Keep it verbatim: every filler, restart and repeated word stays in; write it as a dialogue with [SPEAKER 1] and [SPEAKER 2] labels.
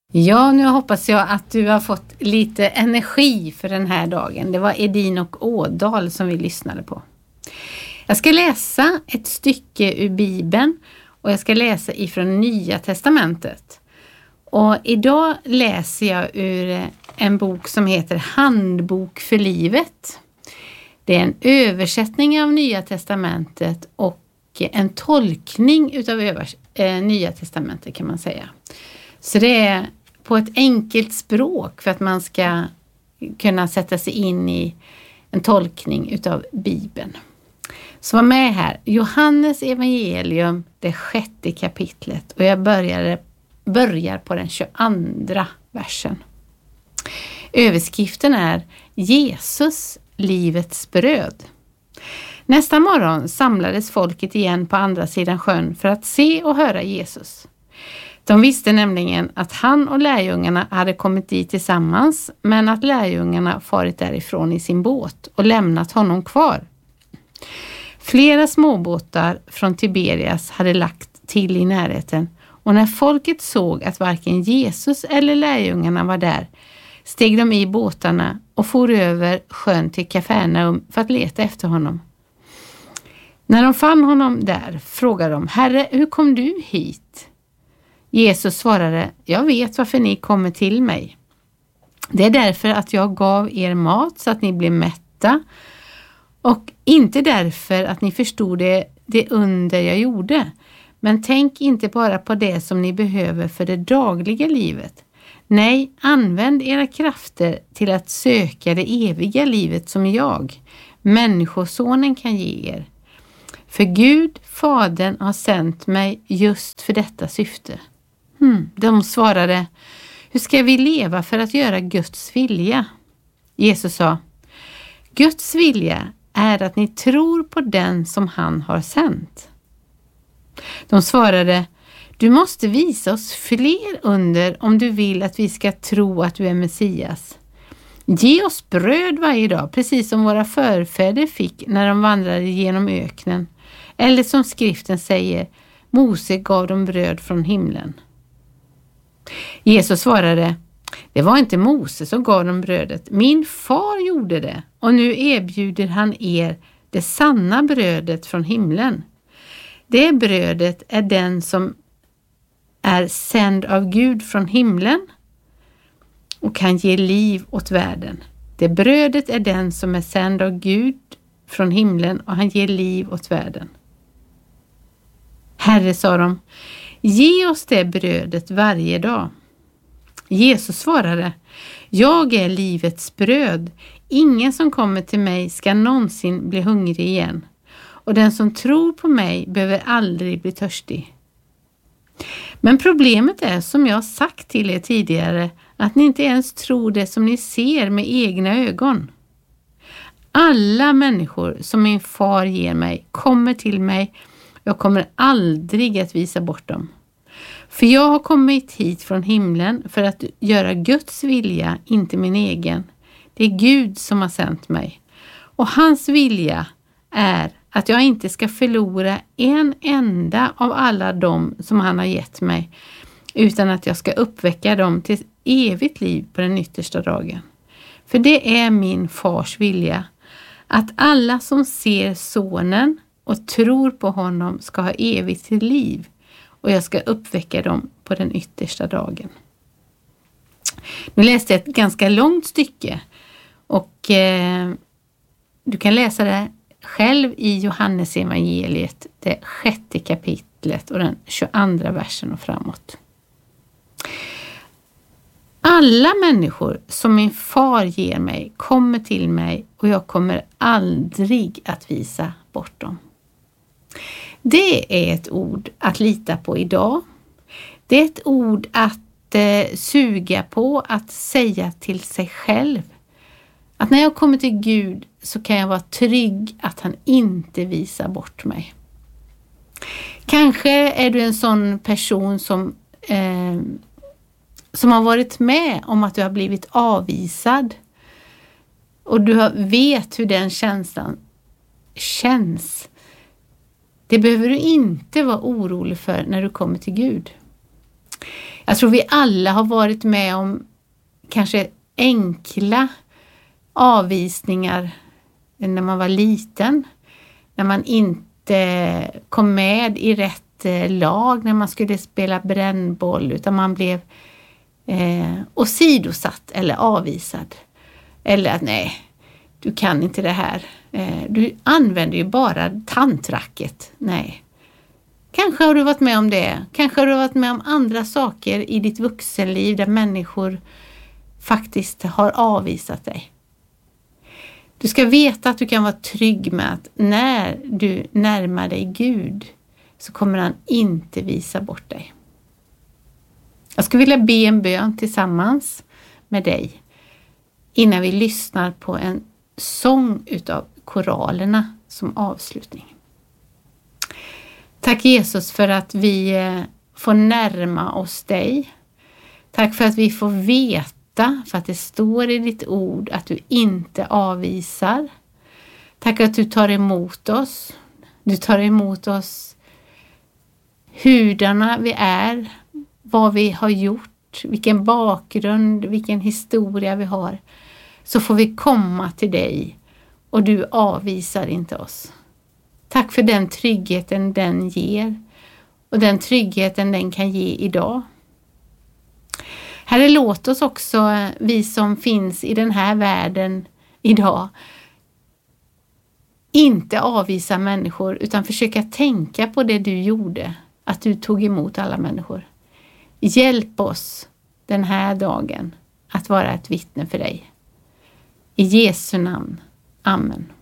[SPEAKER 1] Ja, nu hoppas jag att du har fått lite energi för den här dagen. Det var Edin och Ådal som vi lyssnade på. Jag ska läsa ett stycke ur Bibeln och jag ska läsa ifrån Nya testamentet. Och idag läser jag ur en bok som heter Handbok för livet. Det är en översättning av Nya testamentet och en tolkning utav övers- äh, Nya testamentet kan man säga. Så det är på ett enkelt språk för att man ska kunna sätta sig in i en tolkning utav Bibeln. Så var med här. Johannes evangelium, det sjätte kapitlet. Och jag börjar, börjar på den tjugoandra versen. Överskriften är Jesus, livets bröd. Nästa morgon samlades folket igen på andra sidan sjön för att se och höra Jesus. De visste nämligen att han och lärjungarna hade kommit dit tillsammans, men att lärjungarna farit därifrån i sin båt och lämnat honom kvar. Flera småbåtar från Tiberias hade lagt till i närheten, och när folket såg att varken Jesus eller lärjungarna var där, steg de i båtarna och for över sjön till Kafarnaum för att leta efter honom. När de fann honom där frågade de: Herre, hur kom du hit? Jesus svarade: Jag vet varför ni kommer till mig. Det är därför att jag gav er mat så att ni blev mätta, och inte därför att ni förstod det, det under jag gjorde. Men tänk inte bara på det som ni behöver för det dagliga livet. Nej, använd era krafter till att söka det eviga livet som jag, Människosonen, kan ge er. För Gud, Fadern, har sänt mig just för detta syfte. Hmm. De svarade: Hur ska vi leva för att göra Guds vilja? Jesus sa: Guds vilja är att ni tror på den som han har sänt. De svarade: Du måste visa oss fler under om du vill att vi ska tro att du är Messias. Ge oss bröd varje dag, precis som våra förfäder fick när de vandrade genom öknen. Eller som skriften säger: Mose gav dem bröd från himlen. Jesus svarade: Det var inte Mose som gav dem brödet. Min far gjorde det, och nu erbjuder han er det sanna brödet från himlen. Det brödet är den som är sänd av Gud från himlen och kan ge liv åt världen. Det brödet är den som är sänd av Gud från himlen och han ger liv åt världen. Herre, sa de, ge oss det brödet varje dag. Jesus svarade: Jag är livets bröd. Ingen som kommer till mig ska någonsin bli hungrig igen. Och den som tror på mig behöver aldrig bli törstig. Men problemet är, som jag sagt till er tidigare, att ni inte ens tror det som ni ser med egna ögon. Alla människor som min far ger mig kommer till mig. Jag kommer aldrig att visa bort dem. För jag har kommit hit från himlen för att göra Guds vilja, inte min egen. Det är Gud som har sänt mig. Och hans vilja är att jag inte ska förlora en enda av alla dem som han har gett mig, utan att jag ska uppväcka dem till evigt liv på den yttersta dagen. För det är min fars vilja, att alla som ser sonen och tror på honom ska ha evigt liv, och jag ska uppväcka dem på den yttersta dagen. Nu läste jag ett ganska långt stycke, och eh, du kan läsa det själv i Johannes evangeliet, det sjätte kapitlet och den tjugoandra versen och framåt. Alla människor som min far ger mig kommer till mig, och jag kommer aldrig att visa bort dem. Det är ett ord att lita på idag. Det är ett ord att eh, suga på, att säga till sig själv. Att när jag kommer till Gud så kan jag vara trygg att han inte visar bort mig. Kanske är du en sån person som, eh, som har varit med om att du har blivit avvisad. Och du har, vet hur den känslan känns. Det behöver du inte vara orolig för när du kommer till Gud. Jag tror vi alla har varit med om kanske enkla avvisningar när man var liten. När man inte kom med i rätt lag när man skulle spela brännboll, utan man blev eh, åsidosatt eller avvisad. Eller att nej, du kan inte det här. Eh, du använder ju bara tantracket. Nej. Kanske har du varit med om det. Kanske har du varit med om andra saker i ditt vuxenliv där människor faktiskt har avvisat dig. Du ska veta att du kan vara trygg med att när du närmar dig Gud så kommer han inte visa bort dig. Jag skulle vilja be en bön tillsammans med dig innan vi lyssnar på en sång utav koralerna som avslutning. Tack Jesus för att vi får närma oss dig. Tack för att vi får veta, för att det står i ditt ord att du inte avvisar. Tack att du tar emot oss. Du tar emot oss hurdarna vi är, vad vi har gjort, vilken bakgrund, vilken historia vi har. Så får vi komma till dig och du avvisar inte oss. Tack för den tryggheten den ger och den tryggheten den kan ge idag. Herre, låt oss också, vi som finns i den här världen idag, inte avvisa människor utan försöka tänka på det du gjorde, att du tog emot alla människor. Hjälp oss den här dagen att vara ett vittne för dig. I Jesu namn. Amen.